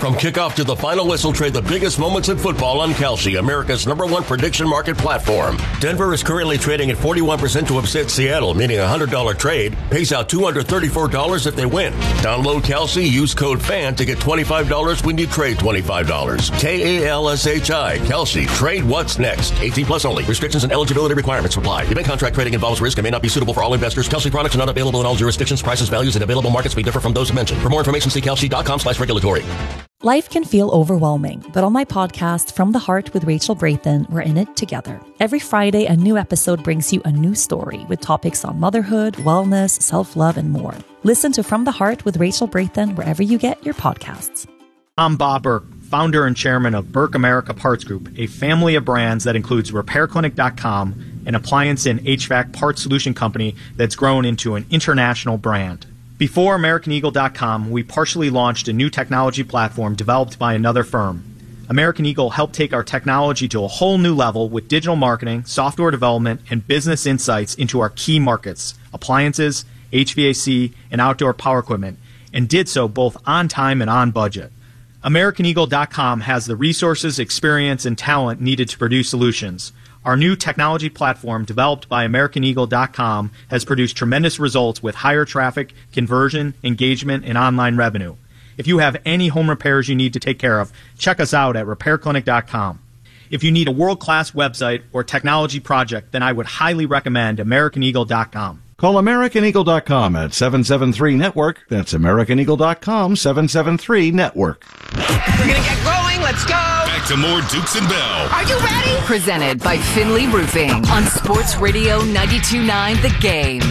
From kickoff to the final whistle, trade the biggest moments in football on Kalshi, America's #1 prediction market platform. Denver is currently trading at 41% to upset Seattle, meaning a $100 trade pays out $234 if they win. Download Kalshi, use code FAN to get $25 when you trade $25. Kalshi, Kalshi. Trade what's next. 18 plus only. Restrictions and eligibility requirements apply. Event contract trading involves risk and may not be suitable for all investors. Kalshi products are not available in all jurisdictions. Prices, values, and available markets may differ from those mentioned. For more information, see kalshi.com/regulatory. Life can feel overwhelming, but on my podcast, From the Heart with Rachel Brathen, we're in it together. Every Friday, a new episode brings you a new story with topics on motherhood, wellness, self-love, and more. Listen to From the Heart with Rachel Brathen wherever you get your podcasts. I'm Bob Burke, founder and chairman of Burke America Parts Group, a family of brands that includes RepairClinic.com, an appliance and HVAC parts solution company that's grown into an international brand. Before AmericanEagle.com, we partially launched a new technology platform developed by another firm. American Eagle helped take our technology to a whole new level with digital marketing, software development, and business insights into our key markets, appliances, HVAC, and outdoor power equipment, and did so both on time and on budget. AmericanEagle.com has the resources, experience, and talent needed to produce solutions. Our new technology platform, developed by AmericanEagle.com, has produced tremendous results with higher traffic, conversion, engagement, and online revenue. If you have any home repairs you need to take care of, check us out at RepairClinic.com. If you need a world-class website or technology project, then I would highly recommend AmericanEagle.com. Call AmericanEagle.com at 773-NETWORK. That's AmericanEagle.com, 773-NETWORK. We're going to get going. Let's go. Back to more Dukes and Bell. Are you ready? Presented by Finley Roofing on Sports Radio 92.9 The Game.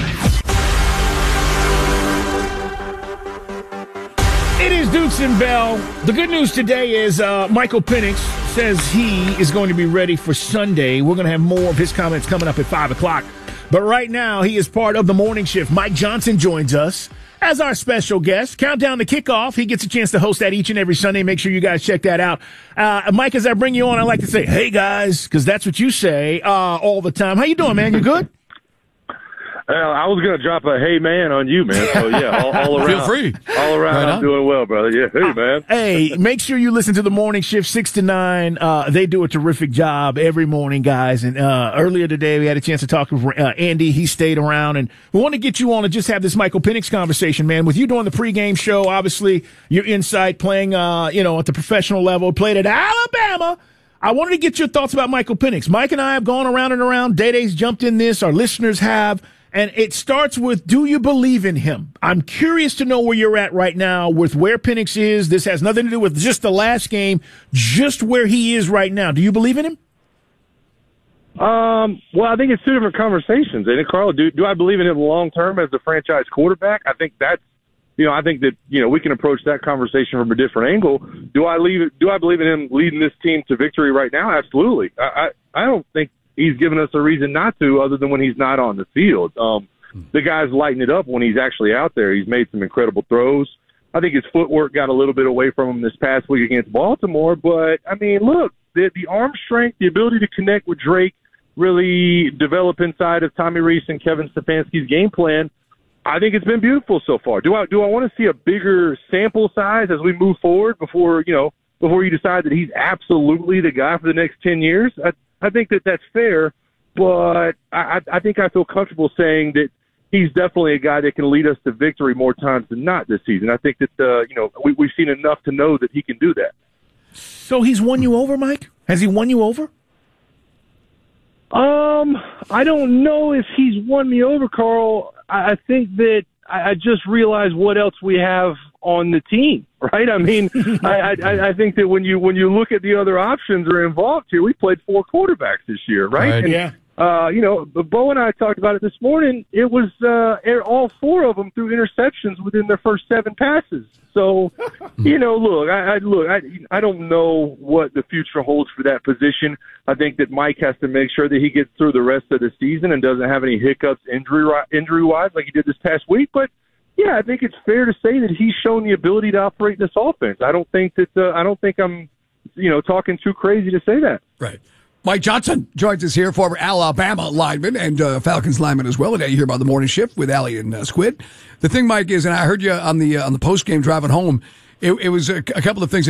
It is Dukes and Bell. The good news today is Michael Penix says he is going to be ready for Sunday. We're going to have more of his comments coming up at 5 o'clock. But right now, he is part of the morning shift. Mike Johnson joins us as our special guest. Countdown to kickoff. He gets a chance to host that each and every Sunday. Make sure you guys check that out. Mike, as I bring you on, I like to say, hey, guys, because that's what you say all the time. How you doing, man? You good? I was going to drop a hey, man on you, man. So, yeah, all around. Feel free. All around, right, I'm doing well, brother. Yeah, hey, man. Hey, make sure you listen to the morning shift, 6 to 9. They do a terrific job every morning, guys. And earlier today, we had a chance to talk with Andy. He stayed around. And we want to get you on and just have this Michael Penix conversation, man. With you doing the pregame show, obviously, your insight, playing, at the professional level, played at Alabama. I wanted to get your thoughts about Michael Penix. Mike and I have gone around and around. Day-Day's jumped in this. Our listeners have. And it starts with, do you believe in him? I'm curious to know where you're at right now with where Penix is. This has nothing to do with just the last game, just where he is right now. Do you believe in him? Well, I think it's two different conversations. And Carl, do I believe in him long term as the franchise quarterback? I think that's, I think that, we can approach that conversation from a different angle. Do I believe in him leading this team to victory right now? Absolutely. I don't think he's given us a reason not to, other than when he's not on the field. The guy's lighting it up when he's actually out there. He's made some incredible throws. I think his footwork got a little bit away from him this past week against Baltimore. But, look, the arm strength, the ability to connect with Drake, really develop inside of Tommy Rees and Kevin Stefanski's game plan, I think it's been beautiful so far. Do I want to see a bigger sample size as we move forward before you decide that he's absolutely the guy for the next 10 years? I think that that's fair, but I think I feel comfortable saying that he's definitely a guy that can lead us to victory more times than not this season. I think that, we've seen enough to know that he can do that. So he's won you over, Mike? Has he won you over? I don't know if he's won me over, Carl. I think that I just realized what else we have on the team, right? I think that when you look at the other options that are involved here, we played 4 quarterbacks this year, right? And, yeah. Bo and I talked about it this morning. It was all 4 of them threw interceptions within their first 7 passes. So, look, I don't know what the future holds for that position. I think that Mike has to make sure that he gets through the rest of the season and doesn't have any hiccups injury-wise like he did this past week. But, yeah, I think it's fair to say that he's shown the ability to operate this offense. I don't think I'm, talking too crazy to say that. Right. Mike Johnson joins us here, former Alabama lineman and Falcons lineman as well. Today you hear about the morning shift with Allie and Squid. The thing, Mike, is, and I heard you on the post game driving home. It was a couple of things.